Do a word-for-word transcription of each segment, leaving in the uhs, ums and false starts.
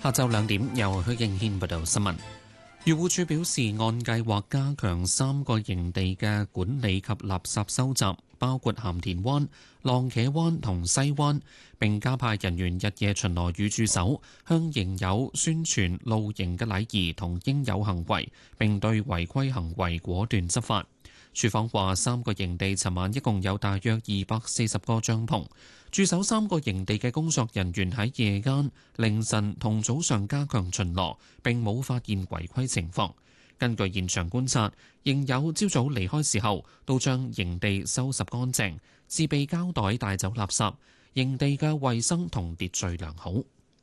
下晝兩點，由許敬軒報道新聞。漁護署表示，按計劃加強三個營地嘅管理及垃圾收集，包括鹹田灣、浪茄灣同西灣，並加派人員日夜巡邏與駐守，向營友宣傳露營嘅禮儀同應有行為，並對違規行為果斷執法。署方話，三個營地尋晚一共有大約二百四十個帳篷，駐守三個營地嘅工作人員喺夜間、凌晨同早上加強巡邏，並冇發現違規情況。根據現場觀察，營友朝早離開時候都將營地收拾乾淨，自備膠袋帶走垃圾，營地嘅衛生同秩序良好。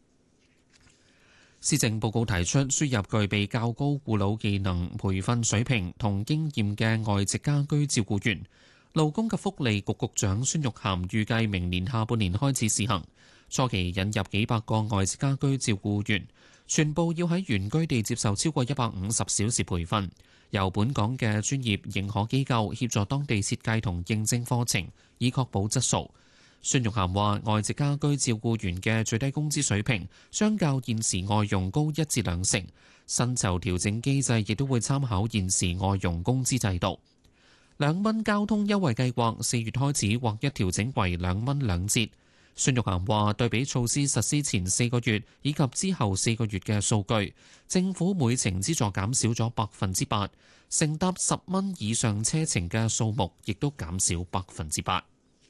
施政報告提出輸入具備較高護老技能培訓水平同經驗嘅外籍家居照顧員。勞工及福利局局長孫玉菡預計明年下半年開始試行，初期引入幾百個外籍家居照顧員，全部要喺原居地接受超過一百五十小時培訓，由本港嘅專業認可機構協助當地設計同認證課程，以確保質素。孫玉菡話：外籍家居照顧員嘅最低工資水平相較現時外傭高一至兩成，薪酬調整機制亦都會參考現時外傭工資制度。兩蚊交通優惠計劃四月開始劃一調整為兩蚊兩折。孫玉菡話：對比措施實施前四個月以及之後四個月嘅數據，政府每程資助減少咗百分之八，乘搭十蚊以上車程嘅數目亦都減少百分之八。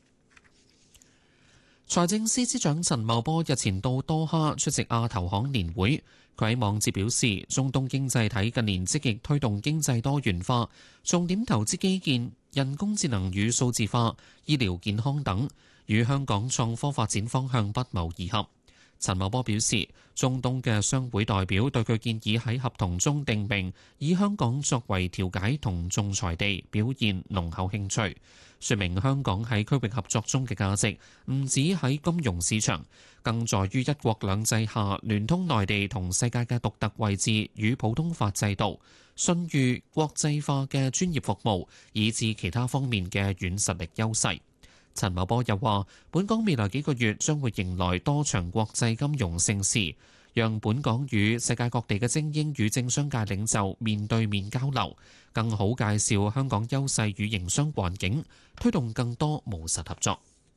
財政司司長陳茂波日前到多哈出席亞投行年會，佢喺網誌表示，中東經濟體近年積極推動經濟多元化，重點投資基建、人工智能與數字化、醫療健康等，與香港創科發展方向不謀而合。陳茂波表示，中東嘅商會代表對佢建議喺合同中訂明以香港作為調解同仲裁地，表現濃厚興趣，說明香港喺區域合作中嘅價值唔止喺金融市場，更在於一國兩制下聯通內地同世界嘅獨特位置與普通法制度、信譽、國際化嘅專業服務，以至其他方面嘅軟實力優勢。陳茂波又話，本港未來幾個月將會迎來多場國際金融盛事，讓本港與世界各地嘅精英與政商界領袖面對面交流，更好介紹香港優勢與營商環境，推動更多務實合作。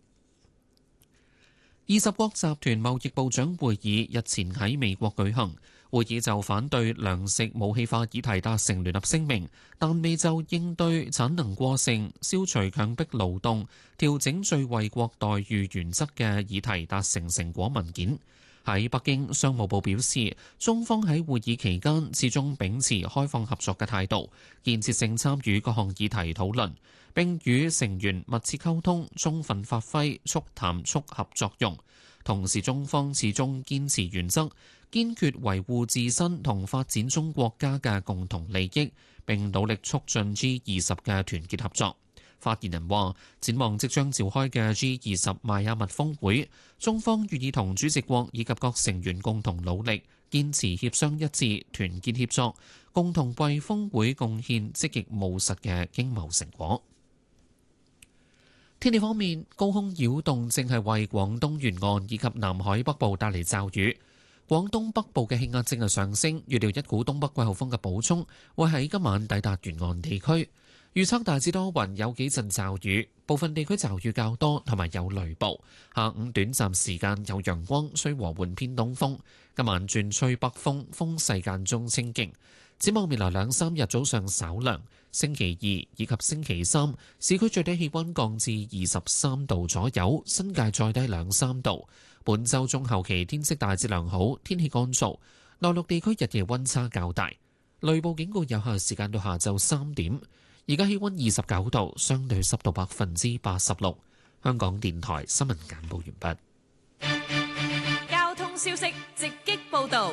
二十國集團貿易部長會議日前喺美國舉行，會議就反對糧食武器化議題達成聯合聲明，但未就應對產能過剩、消除強迫勞動、調整最惠國待遇原則嘅議題達成成果文件。喺北京，商務部表示，中方喺會議期間始終秉持開放合作嘅態度，建設性參與各項議題討論，並與成員密切溝通，充分發揮促談促合作用。同時，中方始終堅持原則，堅決維護自身同發展中國家嘅共同利益，並努力促進 G 二十嘅團結合作。發言人話：展望即將召開嘅 G 二十邁阿密峰會，中方願意同主席國以及各成員共同努力，堅持協商一致、團結協作，共同為峰會貢獻積極務實嘅經貿成果。天氣方面，高空擾動正係為廣東沿岸以及南海北部帶嚟驟雨。廣東北部嘅氣壓正係上升，預料一股東北季候風嘅補充會喺今晚抵達沿岸地區。預測大致多雲，有幾陣驟雨，部分地區驟雨較多，同埋有雷暴。下午短暫時間有陽光，吹和緩偏東風。今晚轉吹北風，風勢間中清勁。展望未來兩三日早上稍涼，星期二以及星期三市區最低氣溫降至二十三度左右，新界再低兩三度。本週中後期天色大致良好，天氣乾燥，內陸地區日夜溫差較大。雷暴警告有效時間到下晝三點。而家氣溫二十九度，相對濕度百分之八十六。香港電台新聞簡報完畢。交通消息直擊報導。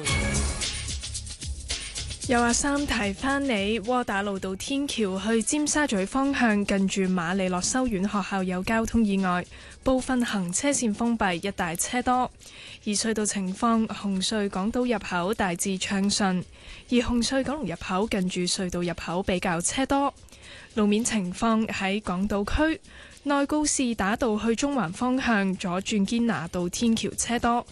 有阿三提翻你，窩打老道天橋去尖沙咀方向，近住瑪利諾修院學校有交通意外，部分行車線封閉，一帶車多。而隧道情況，紅隧港島入口大致暢順，而紅隧九龍入口近住隧道入口比較車多。路面情況喺港島區內，告士打道去中環方向左轉堅拿道天橋車多，